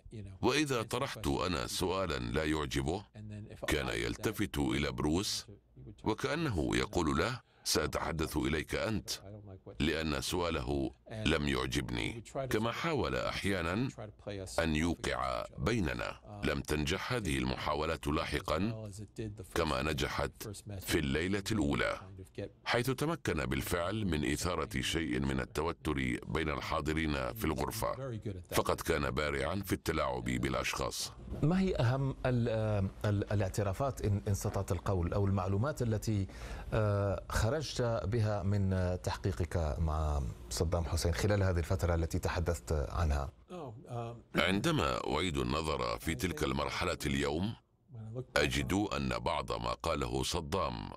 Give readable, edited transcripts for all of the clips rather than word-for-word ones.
وإذا طرحت أنا سؤالا لا يعجبه كان يلتفت إلى بروس وكأنه يقول له: سأتحدث إليك أنت، لأن سؤاله لم يعجبني. كما حاول أحيانا أن يوقع بيننا. لم تنجح هذه المحاولات لاحقا كما نجحت في الليلة الأولى، حيث تمكن بالفعل من إثارة شيء من التوتر بين الحاضرين في الغرفة. فقد كان بارعا في التلاعب بالأشخاص. ما هي أهم الاعترافات إن استطعت القول أو المعلومات التي خرجت بها من تحقيقك مع صدام حسين خلال هذه الفترة التي تحدثت عنها؟ عندما أعيد النظر في تلك المرحلة اليوم أجد أن بعض ما قاله صدام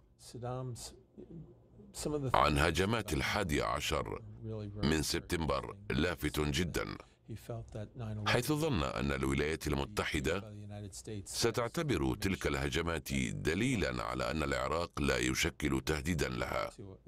عن هجمات 11 من سبتمبر لافت جدا، حيث ظن أن الولايات المتحدة ستعتبر تلك الهجمات دليلا على أن العراق لا يشكل تهديدا لها،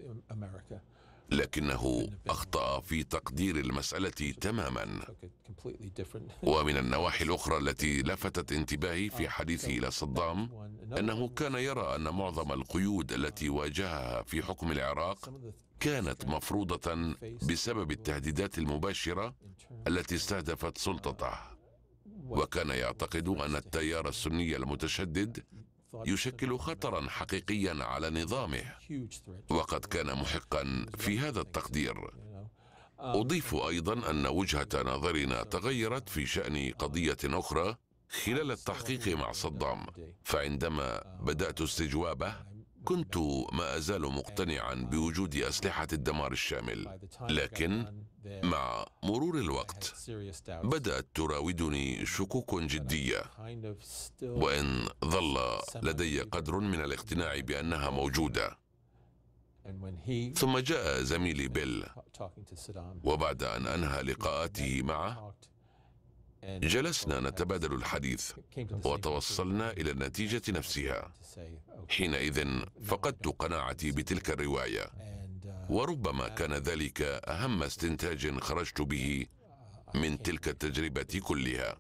لكنه أخطأ في تقدير المسألة تماما. ومن النواحي الأخرى التي لفتت انتباهي في حديثي إلى صدام أنه كان يرى أن معظم القيود التي واجهها في حكم العراق كانت مفروضة بسبب التهديدات المباشرة التي استهدفت سلطته، وكان يعتقد أن التيار السني المتشدد يشكل خطرا حقيقيا على نظامه، وقد كان محقا في هذا التقدير. أضيف أيضا أن وجهة نظرنا تغيرت في شأن قضية أخرى خلال التحقيق مع صدام، فعندما بدأت استجوابه كنت ما أزال مقتنعا بوجود أسلحة الدمار الشامل، لكن مع مرور الوقت بدأت تراودني شكوك جدية، وإن ظل لدي قدر من الاقتناع بأنها موجودة. ثم جاء زميلي بيل، وبعد أن أنهى لقاءاته معه جلسنا نتبادل الحديث وتوصلنا إلى النتيجة نفسها. حينئذ فقدت قناعتي بتلك الرواية، وربما كان ذلك أهم استنتاج خرجت به من تلك التجربة كلها.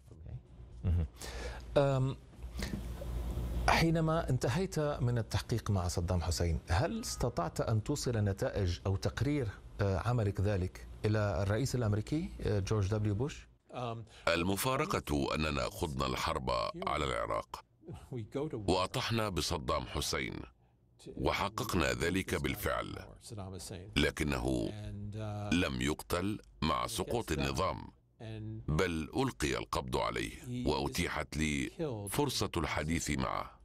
حينما انتهيت من التحقيق مع صدام حسين، هل استطعت أن توصل نتائج أو تقرير عملك ذلك إلى الرئيس الأمريكي جورج دبليو بوش؟ المفارقة أننا خضنا الحرب على العراق وأطحنا بصدام حسين، وحققنا ذلك بالفعل، لكنه لم يقتل مع سقوط النظام، بل ألقي القبض عليه وأتيحت لي فرصة الحديث معه.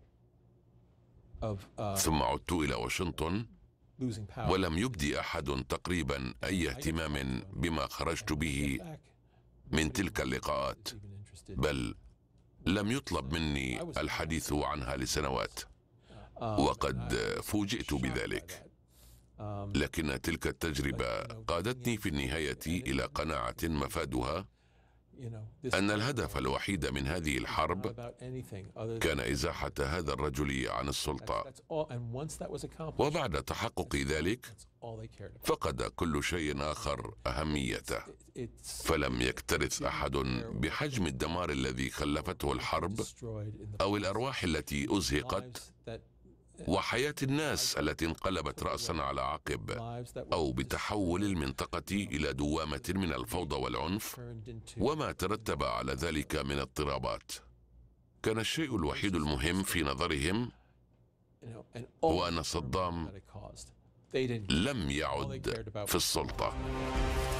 ثم عدت إلى واشنطن، ولم يبدي أحد تقريبا أي اهتمام بما خرجت به من تلك اللقاءات، بل لم يطلب مني الحديث عنها لسنوات، وقد فوجئت بذلك. لكن تلك التجربة قادتني في النهاية إلى قناعة مفادها أن الهدف الوحيد من هذه الحرب كان إزاحة هذا الرجل عن السلطة، وبعد تحقق ذلك فقد كل شيء آخر أهميته. فلم يكترث أحد بحجم الدمار الذي خلفته الحرب أو الأرواح التي أزهقت وحياة الناس التي انقلبت رأسا على عقب، أو بتحول المنطقة إلى دوامة من الفوضى والعنف وما ترتب على ذلك من اضطرابات. كان الشيء الوحيد المهم في نظرهم هو أن صدام لم يعد في السلطة.